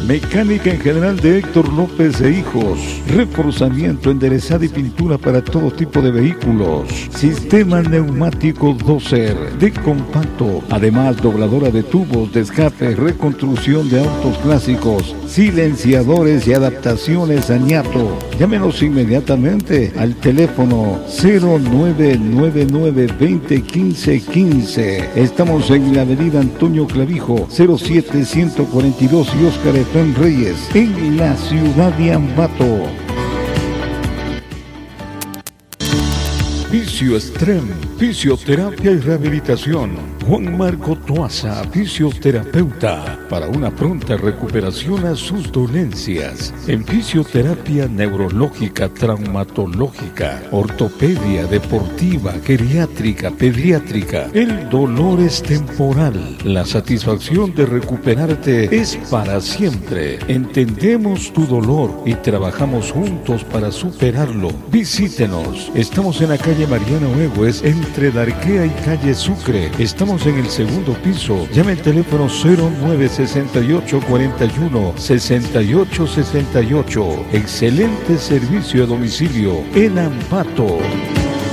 Mecánica en general de Héctor López e Hijos. Reforzamiento, enderezado y pintura para todo tipo de vehículos. Sistema neumático Doser de compacto. Además, dobladora de tubos de escape, reconstrucción de autos clásicos, silenciadores y adaptaciones a ñato. Llámenos inmediatamente al teléfono 0999-201515. Estamos en la avenida Antonio Clavijo, 07142 y Óscar Efraín Reyes, en la ciudad de Ambato. Fisio-Extrem, fisioterapia y rehabilitación. Juan Marco Toaza, fisioterapeuta, para una pronta recuperación a sus dolencias. En fisioterapia neurológica, traumatológica, ortopedia, deportiva, geriátrica, pediátrica. El dolor es temporal. La satisfacción de recuperarte es para siempre. Entendemos tu dolor y trabajamos juntos para superarlo. Visítenos. Estamos en la calle Mariano Egues, entre Darquea y calle Sucre. Estamos en el segundo piso. Llame al teléfono 0968-41-6868. Excelente servicio a domicilio en Ambato.